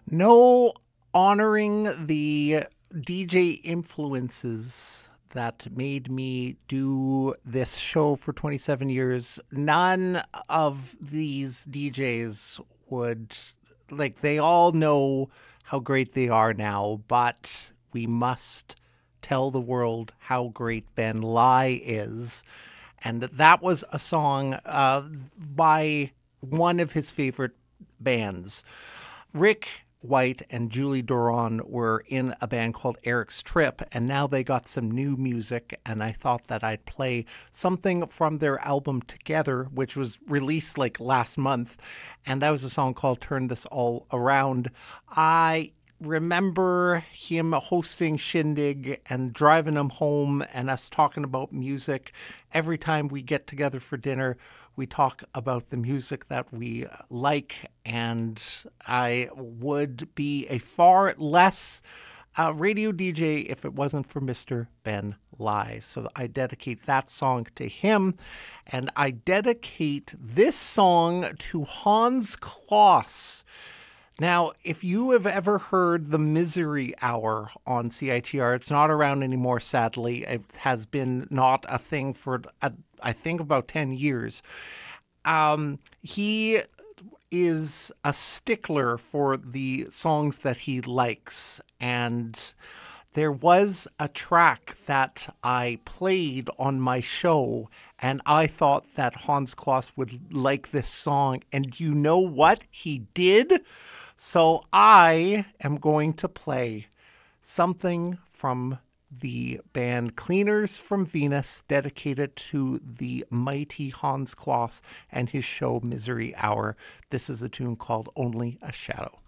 No honoring the DJ influences that made me do this show for 27 years. None of these DJs would, they all know how great they are now, but we must tell the world how great Ben Lai is. And that was a song by one of his favorite bands. Rick White and Julie Doron were in a band called Eric's Trip, and now they got some new music, and I thought that I'd play something from their album Together, which was released like last month, and that was a song called Turn This All Around. I remember him hosting Shindig and driving him home and us talking about music. Every time we get together for dinner, we talk about the music that we like, and I would be a far less radio DJ if it wasn't for Mr. Ben Lai. So I dedicate that song to him, and I dedicate this song to Hans Kloss. Now, if you have ever heard the Misery Hour on CITR, it's not around anymore, sadly. It has been not a thing for, I think, about 10 years. He is a stickler for the songs that he likes. And there was a track that I played on my show, and I thought that Hans Kloss would like this song. And you know what? He did. So I am going to play something from the band Cleaners from Venus, dedicated to the mighty Hans Kloss and his show Misery Hour. This is a tune called Only a Shadow.